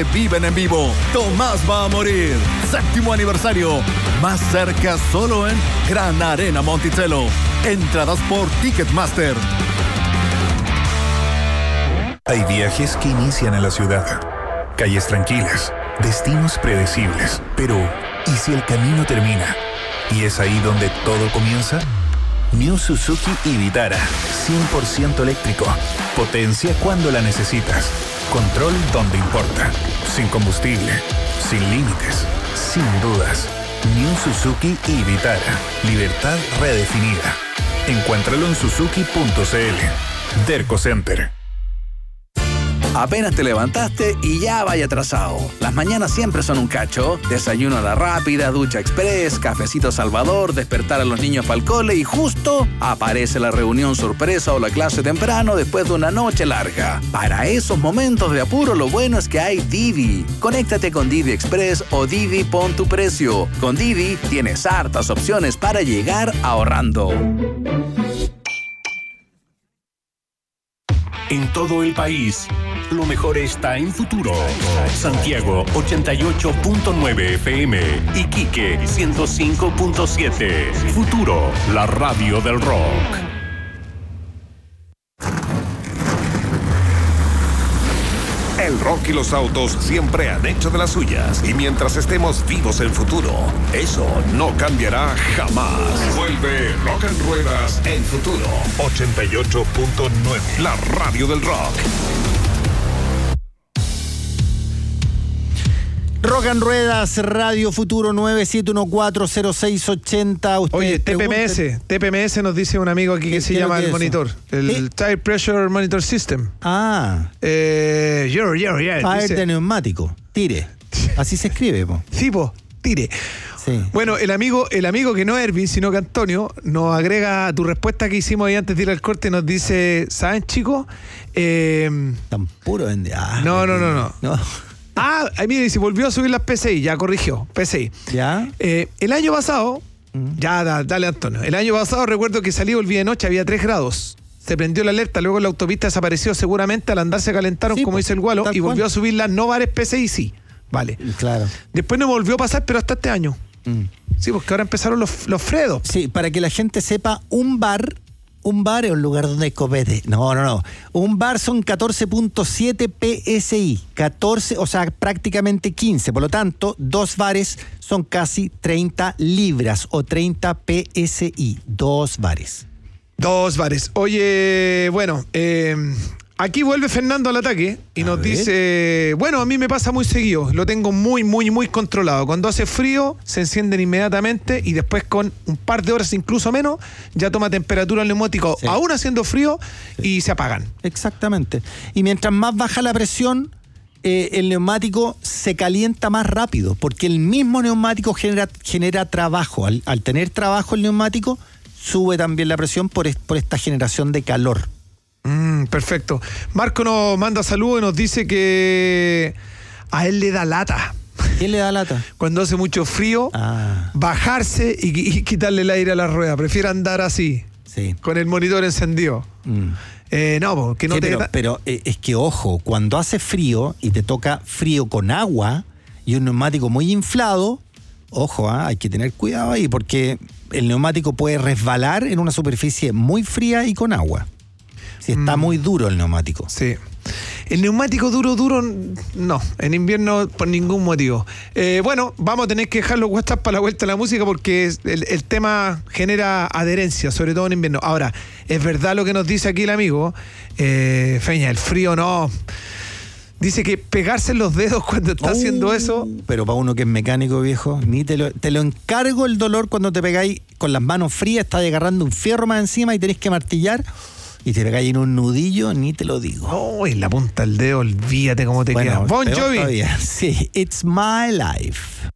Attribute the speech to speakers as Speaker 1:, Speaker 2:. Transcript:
Speaker 1: que viven en vivo. Tomás va a morir. 7º aniversario. Más cerca solo en Gran Arena Monticello. Entradas por Ticketmaster.
Speaker 2: Hay viajes que inician en la ciudad. Calles tranquilas, destinos predecibles. Pero, ¿y si el camino termina? ¿Y es ahí donde todo comienza? New Suzuki Vitara, 100% eléctrico. Potencia cuando la necesitas. Control donde importa. Sin combustible, sin límites, sin dudas. New Suzuki Vitara. Libertad redefinida. Encuéntralo en suzuki.cl. Derco Center.
Speaker 3: Apenas te levantaste y ya vaya atrasado. Las mañanas siempre son un cacho. Desayuno a la rápida, ducha express, cafecito Salvador, despertar a los niños para el cole y justo aparece la reunión sorpresa o la clase temprano después de una noche larga. Para esos momentos de apuro, lo bueno es que hay Didi. Conéctate con Didi Express o Didi Pon tu Precio. Con Didi tienes hartas opciones para llegar ahorrando.
Speaker 4: En todo el país, lo mejor está en Futuro. Santiago 88.9 FM, Iquique 105.7. Futuro, la radio del rock.
Speaker 5: El rock y los autos siempre han hecho de las suyas. Y mientras estemos vivos en Futuro, eso no cambiará jamás. Vuelve Rock en Ruedas en Futuro 88.9. La radio del rock.
Speaker 6: Rock en Ruedas, Radio Futuro 97140680.
Speaker 7: Oye, TPMS nos dice un amigo aquí que se llama el monitor. El Tire Pressure Monitor System.
Speaker 6: Tire
Speaker 7: dice,
Speaker 6: de neumático. Tire. Así se escribe, po.
Speaker 7: Sí, po, tire. Sí. Bueno, el amigo que no es Ervin, sino que Antonio, nos agrega a tu respuesta que hicimos ahí antes de ir al corte, nos dice, ¿saben, chicos?
Speaker 6: Tan puro vende.
Speaker 7: No. Mire, dice, volvió a subir las PCI, ya corrigió, PCI.
Speaker 6: ¿Ya?
Speaker 7: El año pasado, dale Antonio, el año pasado recuerdo que salí, volví de noche, había 3 grados. Se prendió la alerta, luego la autopista desapareció seguramente, al andar se calentaron, como dice el Gualo, y volvió a subir las no bares PCI, sí. Vale.
Speaker 6: Claro.
Speaker 7: Después no volvió a pasar, pero hasta este año. Sí, porque ahora empezaron los fredos.
Speaker 6: Sí, para que la gente sepa, un bar es un lugar donde hay copete. No. Un bar son 14.7 PSI. 14, o sea, prácticamente 15. Por lo tanto, 2 bares son casi 30 libras o 30 PSI. 2 bares.
Speaker 7: 2 bares. Oye, bueno, aquí vuelve Fernando al ataque y nos dice, bueno, a mí me pasa muy seguido, lo tengo muy controlado. Cuando hace frío se encienden inmediatamente y después con un par de horas, incluso menos, ya toma temperatura el neumático, aún haciendo frío, y se apagan.
Speaker 6: Exactamente. Y mientras más baja la presión, el neumático se calienta más rápido, porque el mismo neumático genera trabajo. Al tener trabajo el neumático, sube también la presión por esta generación de calor.
Speaker 7: Perfecto. Marco nos manda saludos y nos dice que a él le da lata.
Speaker 6: ¿Qué le da lata?
Speaker 7: Cuando hace mucho frío, bajarse y quitarle el aire a la rueda. Prefiere andar así, con el monitor encendido. No, que no
Speaker 6: pero es que, ojo, cuando hace frío y te toca frío con agua y un neumático muy inflado, ojo, hay que tener cuidado ahí, porque el neumático puede resbalar en una superficie muy fría y con agua. Si está muy duro el neumático.
Speaker 7: Sí. El neumático duro, no. En invierno por ningún motivo. Bueno, vamos a tener que dejar los WhatsApp para la vuelta a la música porque el tema genera adherencia, sobre todo en invierno. Ahora, es verdad lo que nos dice aquí el amigo. Feña, el frío no. Dice que pegarse en los dedos cuando está haciendo eso.
Speaker 6: Pero para uno que es mecánico, viejo, ni te lo encargo el dolor cuando te pegáis con las manos frías, estás agarrando un fierro más encima y tenés que martillar. Y te pegáis en un nudillo, ni te lo digo.
Speaker 7: Oh, en la punta del dedo, olvídate cómo te queda. Bon Jovi.
Speaker 6: Sí, It's My Life.